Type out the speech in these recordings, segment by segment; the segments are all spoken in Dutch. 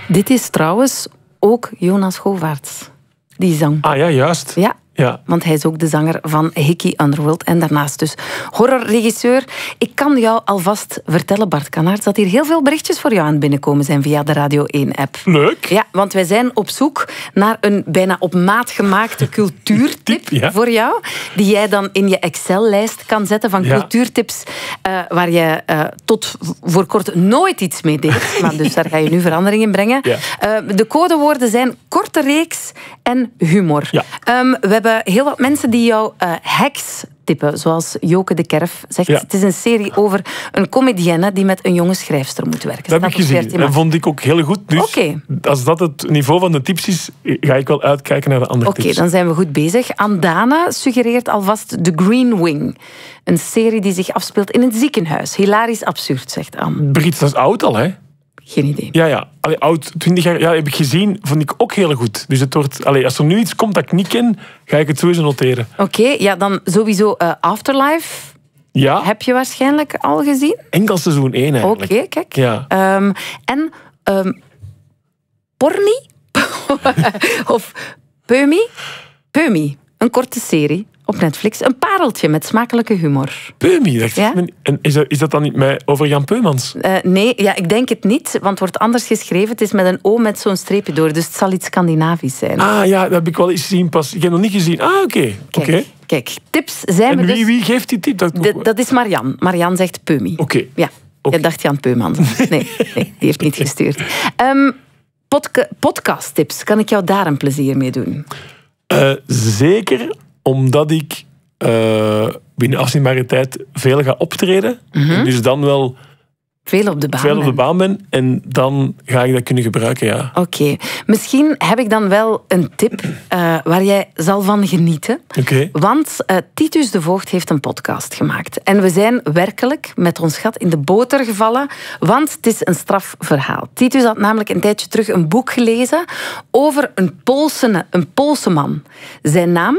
Dit is trouwens ook Jonas Govaerts, die zang. Ah ja, juist. Ja, want hij is ook de zanger van Hickey Underworld en daarnaast dus horrorregisseur. Ik kan jou alvast vertellen, Bart Kanaerts, dat hier heel veel berichtjes voor jou aan het binnenkomen zijn via de Radio 1-app. Leuk. Ja, want wij zijn op zoek naar een bijna op maat gemaakte cultuurtip voor jou, die jij dan in je Excel-lijst kan zetten van cultuurtips waar je tot voor kort nooit iets mee deed. Maar dus daar ga je nu verandering in brengen. Ja. De codewoorden zijn korte reeks en humor. Ja. We hebben heel wat mensen die jou hacks tippen, zoals Joke de Kerf zegt. Ja. Het is een serie over een comedienne die met een jonge schrijfster moet werken. Dat heb ik gezien. Dat vond ik ook heel goed. Dus als dat het niveau van de tips is, ga ik wel uitkijken naar de andere tips. Oké, dan zijn we goed bezig. Andana suggereert alvast The Green Wing. Een serie die zich afspeelt in een ziekenhuis. Hilarisch absurd, zegt Anne. Britt, dat is oud al, hè? Geen idee. Ja. Allee, oud, 20 jaar, heb ik gezien, vond ik ook heel goed. Dus het wordt, als er nu iets komt dat ik niet ken, ga ik het sowieso noteren. Oké, dan sowieso Afterlife. Ja. Heb je waarschijnlijk al gezien? Enkel seizoen 1 eigenlijk. Oké, kijk. Ja. En Porny? Of Peumi. Een korte serie op Netflix. Een pareltje met smakelijke humor. Peumi, dacht ik. En is dat dan niet over Jan Peumans? Nee, ik denk het niet, want het wordt anders geschreven. Het is met een O met zo'n streepje door, dus het zal iets Scandinavisch zijn. Ah ja, dat heb ik wel eens gezien pas. Ik heb nog niet gezien. Ah, oké. Kijk, tips zijn en wie geeft die tip? Dat is Marian. Marian zegt Peumi. Oké. Ja, je dacht Jan Peumans. Nee, die heeft niet gestuurd. Podcasttips, kan ik jou daar een plezier mee doen? Zeker, omdat ik binnen afzienbare tijd veel ga optreden. Dus dan wel veel op de baan ben. En dan ga ik dat kunnen gebruiken, ja. Oké. Misschien heb ik dan wel een tip waar jij zal van genieten. Okay. Want Titus de Voogd heeft een podcast gemaakt. En we zijn werkelijk met ons gat in de boter gevallen. Want het is een strafverhaal. Titus had namelijk een tijdje terug een boek gelezen over een Poolse man. Zijn naam?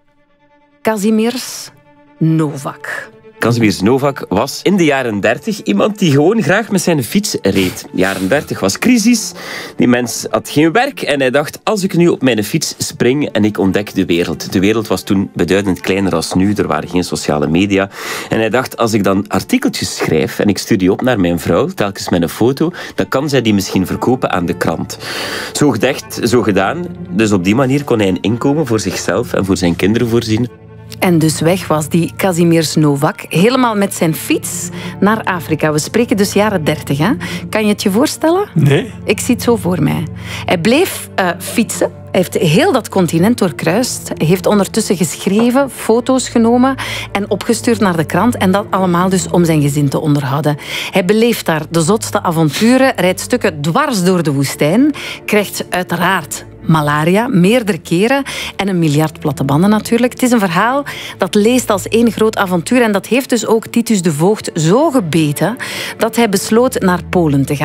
Kazimierz Nowak. Kazimierz Nowak was in de jaren 30 iemand die gewoon graag met zijn fiets reed. De jaren 30 was crisis. Die mens had geen werk en hij dacht, als ik nu op mijn fiets spring en ik ontdek de wereld. De wereld was toen beduidend kleiner dan nu. Er waren geen sociale media. En hij dacht, als ik dan artikeltjes schrijf en ik stuur die op naar mijn vrouw, telkens met een foto, dan kan zij die misschien verkopen aan de krant. Zo gedacht, zo gedaan. Dus op die manier kon hij een inkomen voor zichzelf en voor zijn kinderen voorzien. En dus weg was die Kazimierz Nowak, helemaal met zijn fiets naar Afrika. We spreken dus jaren 30, hè? Kan je het je voorstellen? Nee. Ik zie het zo voor mij. Hij bleef fietsen. Hij heeft heel dat continent doorkruist. Hij heeft ondertussen geschreven, foto's genomen en opgestuurd naar de krant. En dat allemaal dus om zijn gezin te onderhouden. Hij beleeft daar de zotste avonturen, rijdt stukken dwars door de woestijn, krijgt uiteraard malaria, meerdere keren en 1 miljard platte banden natuurlijk. Het is een verhaal dat leest als één groot avontuur en dat heeft dus ook Titus de Voogd zo gebeten dat hij besloot naar Polen te gaan.